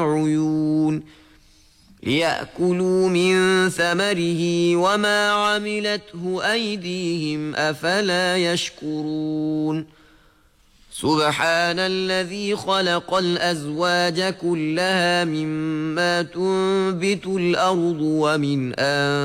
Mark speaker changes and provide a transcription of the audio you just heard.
Speaker 1: عيون ليأكلوا من ثمره وما عملته أيديهم أفلا يشكرون سبحان الذي خلق الأزواج كلها مما تنبت الأرض ومن